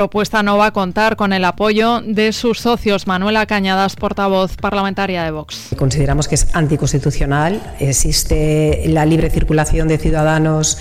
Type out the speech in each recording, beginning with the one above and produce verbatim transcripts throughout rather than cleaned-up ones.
propuesta no va a contar con el apoyo de sus socios. Manuela Cañadas, portavoz parlamentaria de Vox. Consideramos que es anticonstitucional. Existe la libre circulación de ciudadanos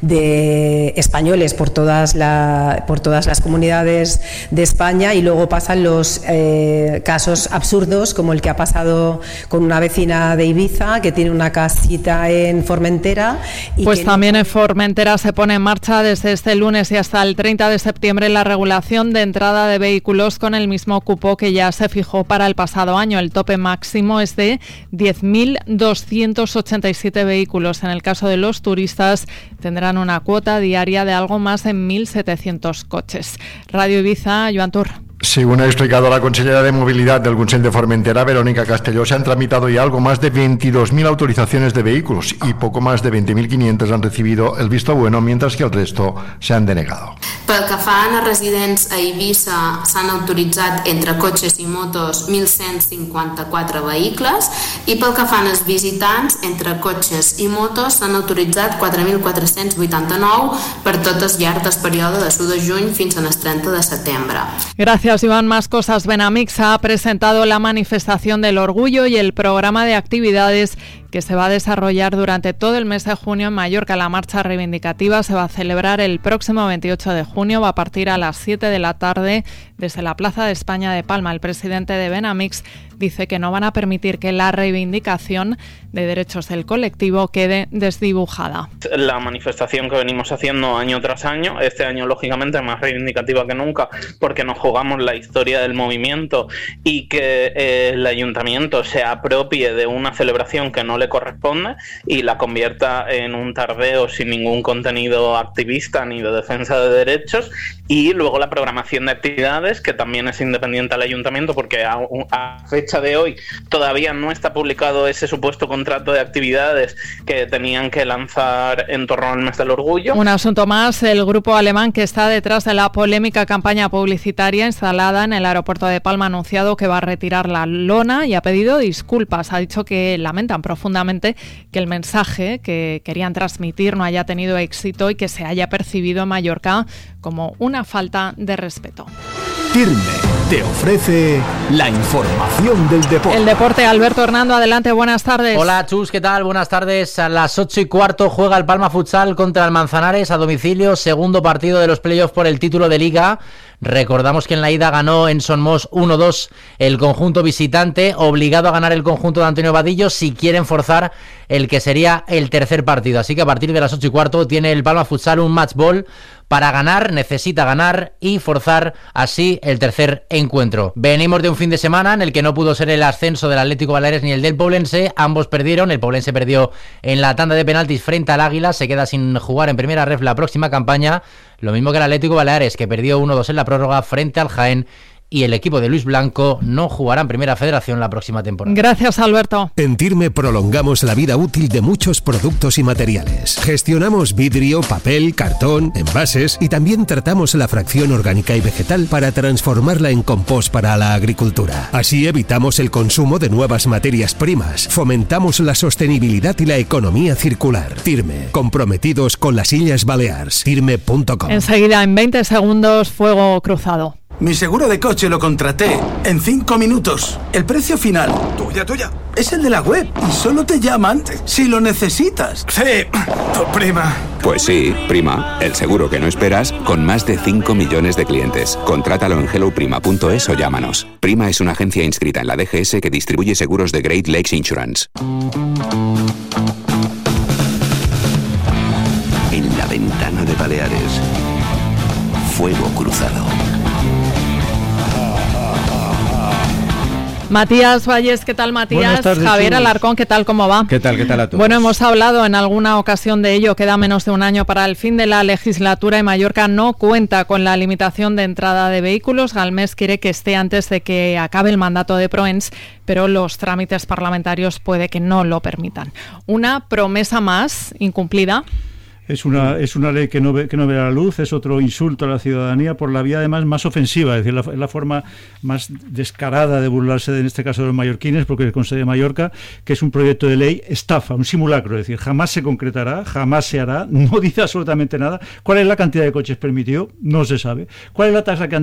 de españoles por todas, la, por todas las comunidades de España, y luego pasan los eh, casos absurdos como el que ha pasado con una vecina de Ibiza que tiene una casita en Formentera. Y pues que también en Formentera se pone en marcha desde este lunes y hasta el treinta de septiembre la regulación de entrada de vehículos con el mismo cupo que ya se fijó para el pasado año. El tope máximo es de diez mil doscientos ochenta y siete vehículos. En el caso de los turistas tendrán una cuota diaria de algo más de mil setecientos coches. Radio Ibiza, Joan Tur. Según ha explicado la consellera de Movilidad del Consell de Formentera, Verónica Castelló, se han tramitado ya algo más de veintidós mil autorizaciones de vehículos y poco más de veinte mil quinientos han recibido el visto bueno, mientras que el resto se han denegado. Pel que fa a residents a Eivissa, s'han autoritzat entre cotxes i motos mil cent cinquanta-quatre vehicles, i pel que fa als visitants, entre cotxes i motos s'han autoritzat quatre mil quatre-cents vuitanta-nou per tot el llarg del període de l'u de juny fins al trenta de setembre. Gracias, Iván. Más cosas. Benamix ha presentado la manifestación del orgullo y el programa de actividades que se va a desarrollar durante todo el mes de junio en Mallorca. La marcha reivindicativa se va a celebrar el próximo veintiocho de junio, va a partir a las siete de la tarde desde la Plaza de España de Palma. El presidente de Benamix dice que no van a permitir que la reivindicación de derechos del colectivo quede desdibujada. La manifestación que venimos haciendo año tras año, este año lógicamente más reivindicativa que nunca, porque nos jugamos la historia del movimiento y que eh, el ayuntamiento se apropie de una celebración que no le corresponde y la convierta en un tardeo sin ningún contenido activista ni de defensa de derechos. Y luego la programación de actividades, que también es independiente al ayuntamiento, porque a, a fecha de hoy todavía no está publicado ese supuesto contrato de actividades que tenían que lanzar en torno al mes del orgullo. Un asunto más, el grupo alemán que está detrás de la polémica campaña publicitaria instalada en el aeropuerto de Palma ha anunciado que va a retirar la lona y ha pedido disculpas. Ha dicho que lamentan profundamente que el mensaje que querían transmitir no haya tenido éxito y que se haya percibido en Mallorca como una falta de respeto. Tirme te ofrece la información del deporte. El deporte, Alberto Hernando, adelante, buenas tardes. Hola Chus, ¿qué tal? Buenas tardes. A las ocho y cuarto juega el Palma Futsal contra el Manzanares a domicilio, segundo partido de los playoffs por el título de Liga. Recordamos que en la ida ganó en Son Mos uno dos el conjunto visitante, obligado a ganar el conjunto de Antonio Vadillo si quieren forzar el que sería el tercer partido. Así que a partir de las ocho y cuarto tiene el Palma Futsal un match ball para ganar, necesita ganar y forzar así el tercer encuentro. Venimos de un fin de semana en el que no pudo ser el ascenso del Atlético Baleares ni el del Poblense, ambos perdieron, el Poblense perdió en la tanda de penaltis frente al Águila, se queda sin jugar en primera ref la próxima campaña, lo mismo que el Atlético Baleares, que perdió uno dos en la prórroga frente al Jaén, y el equipo de Luis Blanco no jugará en Primera Federación la próxima temporada. Gracias, Alberto. En Tirme prolongamos la vida útil de muchos productos y materiales. Gestionamos vidrio, papel, cartón, envases y también tratamos la fracción orgánica y vegetal para transformarla en compost para la agricultura. Así evitamos el consumo de nuevas materias primas, fomentamos la sostenibilidad y la economía circular. Tirme, comprometidos con las Illes Balears. Tirme punto com. Enseguida, en veinte segundos, fuego cruzado. Mi seguro de coche lo contraté en cinco minutos. El precio final, tuya, tuya, es el de la web y solo te llaman si lo necesitas. Sí, tu prima. Pues sí, Prima, el seguro que no esperas con más de cinco millones de clientes. Contrátalo en hello prima punto es o llámanos. Prima es una agencia inscrita en la D G S que distribuye seguros de Great Lakes Insurance. En la ventana de Baleares, fuego cruzado. Matías Valles, ¿qué tal, Matías? Tardes, Javier chicos. Alarcón, ¿qué tal, cómo va? ¿Qué tal, qué tal a todos? Bueno, hemos hablado en alguna ocasión de ello, queda menos de un año para el fin de la legislatura y Mallorca no cuenta con la limitación de entrada de vehículos. Galmés quiere que esté antes de que acabe el mandato de Proens, pero los trámites parlamentarios puede que no lo permitan. Una promesa más incumplida. Es una, es una ley que no ve, que no ve la luz, es otro insulto a la ciudadanía por la vía además más ofensiva, es decir, la, la forma más descarada de burlarse de, en este caso de los mallorquines, porque el Consejo de Mallorca, que es un proyecto de ley estafa, un simulacro, es decir, jamás se concretará, jamás se hará, no dice absolutamente nada. ¿Cuál es la cantidad de coches permitido? No se sabe. ¿Cuál es la tasa que han